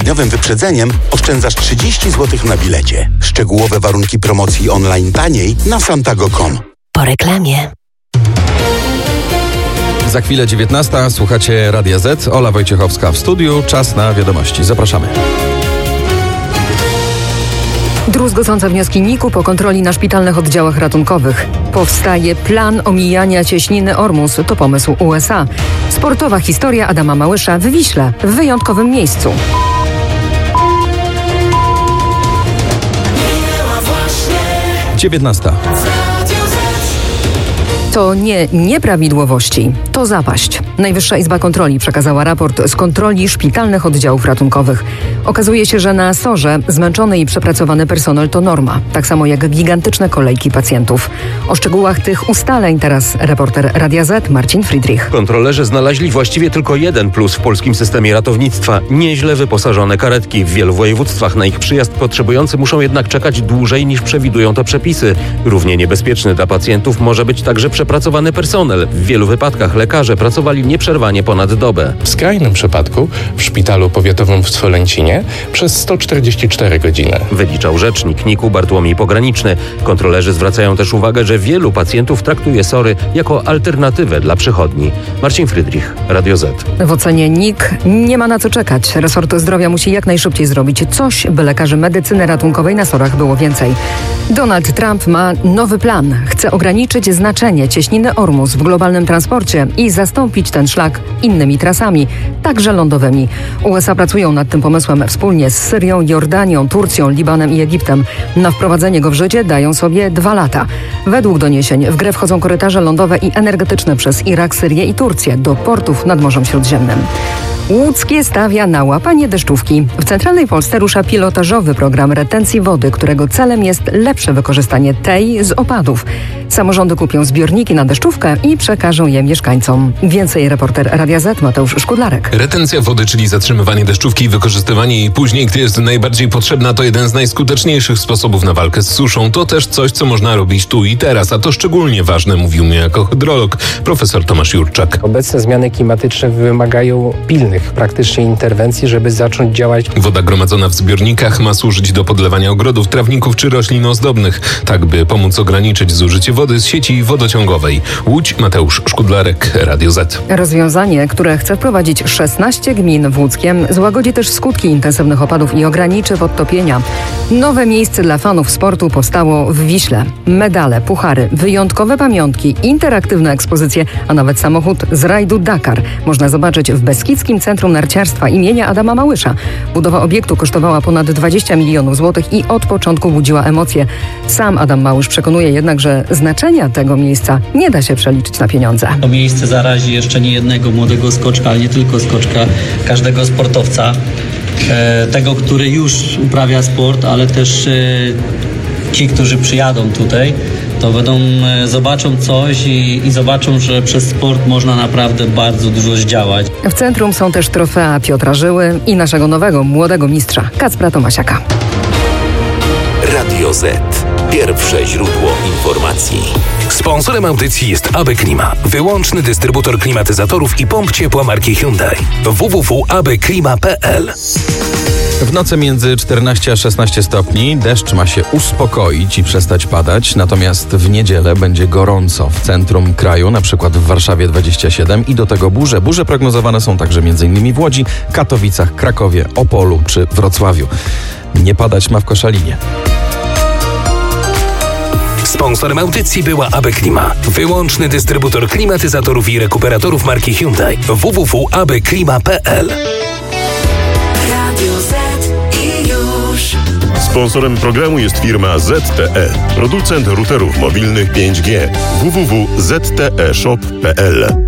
dwudniowym wyprzedzeniem oszczędzasz 30 zł na bilecie. Szczegółowe warunki promocji online taniej na santago.com. Po reklamie. Za chwilę 19. Słuchacie Radia Z. Ola Wojciechowska w studiu. Czas na wiadomości. Zapraszamy. Druzgocące wnioski NIK-u po kontroli na szpitalnych oddziałach ratunkowych. Powstaje plan omijania cieśniny Ormus. To pomysł USA. Sportowa historia Adama Małysza w Wiśle, w wyjątkowym miejscu. Dziewiętnasta. To nie nieprawidłowości, to zapaść. Najwyższa Izba Kontroli przekazała raport z kontroli szpitalnych oddziałów ratunkowych. Okazuje się, że na SOR-ze zmęczony i przepracowany personel to norma, tak samo jak gigantyczne kolejki pacjentów. O szczegółach tych ustaleń teraz reporter Radia Z Marcin Friedrich. Kontrolerzy znaleźli właściwie tylko jeden plus w polskim systemie ratownictwa. Nieźle wyposażone karetki. W wielu województwach na ich przyjazd potrzebujący muszą jednak czekać dłużej niż przewidują to przepisy. Równie niebezpieczny dla pacjentów może być także przepracowany personel. W wielu wypadkach lekarze pracowali nieprzerwanie ponad dobę. W skrajnym przypadku w szpitalu powiatowym w Swolęcinie przez 144 godziny. Wyliczał rzecznik NIK-u Bartłomiej Pograniczny. Kontrolerzy zwracają też uwagę, że wielu pacjentów traktuje SOR-y jako alternatywę dla przychodni. Marcin Friedrich, Radio Z. W ocenie NIK nie ma na co czekać. Resort Zdrowia musi jak najszybciej zrobić coś, by lekarzy medycyny ratunkowej na SOR-ach było więcej. Donald Trump ma nowy plan. Chce ograniczyć znaczenie cieśniny Ormus w globalnym transporcie i zastąpić ten szlak innymi trasami, także lądowymi. USA pracują nad tym pomysłem wspólnie z Syrią, Jordanią, Turcją, Libanem i Egiptem. Na wprowadzenie go w życie dają sobie 2 lata. Według doniesień w grę wchodzą korytarze lądowe i energetyczne przez Irak, Syrię i Turcję do portów nad Morzem Śródziemnym. Łódzkie stawia na łapanie deszczówki. W centralnej Polsce rusza pilotażowy program retencji wody, którego celem jest lepsze wykorzystanie tej z opadów. Samorządy kupią zbiorniki na deszczówkę i przekażą je mieszkańcom. Więcej reporter Radia Z Mateusz Szkudlarek. Retencja wody, czyli zatrzymywanie deszczówki i wykorzystywanie jej później, gdy jest najbardziej potrzebna, to jeden z najskuteczniejszych sposobów na walkę z suszą. To też coś, co można robić tu i teraz, a to szczególnie ważne, mówił mi jako hydrolog profesor Tomasz Jurczak. Obecne zmiany klimatyczne wymagają pilnych praktycznie interwencji, żeby zacząć działać. Woda gromadzona w zbiornikach ma służyć do podlewania ogrodów, trawników czy roślin ozdobnych, tak by pomóc ograniczyć zużycie wody z sieci wodociągowej. Łódź, Mateusz Szkudlarek, Radio Z. Rozwiązanie, które chce wprowadzić 16 gmin w Łódzkiem, złagodzi też skutki intensywnych opadów i ograniczy podtopienia. Nowe miejsce dla fanów sportu powstało w Wiśle. Medale, puchary, wyjątkowe pamiątki, interaktywne ekspozycje, a nawet samochód z rajdu Dakar można zobaczyć w Beskidzkim Centrum Narciarstwa imienia Adama Małysza. Budowa obiektu kosztowała ponad 20 milionów złotych i od początku budziła emocje. Sam Adam Małysz przekonuje jednak, że znaczenia tego miejsca nie da się przeliczyć na pieniądze. To miejsce zarazi jeszcze nie jednego młodego skoczka, ale nie tylko skoczka, każdego sportowca, tego, który już uprawia sport, ale też ci, którzy przyjadą tutaj, to zobaczą coś i zobaczą, że przez sport można naprawdę bardzo dużo zdziałać. W centrum są też trofea Piotra Żyły i naszego nowego, młodego mistrza Kacpra Tomasiaka. Radio Z. Pierwsze źródło informacji. Sponsorem audycji jest AB Klima, wyłączny dystrybutor klimatyzatorów i pomp ciepła marki Hyundai. www.abklima.pl. W nocy między 14 a 16 stopni deszcz ma się uspokoić i przestać padać, natomiast w niedzielę będzie gorąco w centrum kraju, na przykład w Warszawie 27 i do tego burze. Burze prognozowane są także m.in. w Łodzi, Katowicach, Krakowie, Opolu czy Wrocławiu. Nie padać ma w Koszalinie. Sponsorem audycji była AB Klima, wyłączny dystrybutor klimatyzatorów i rekuperatorów marki Hyundai. www.abklima.pl. Sponsorem programu jest firma ZTE, producent routerów mobilnych 5G. www.zteshop.pl.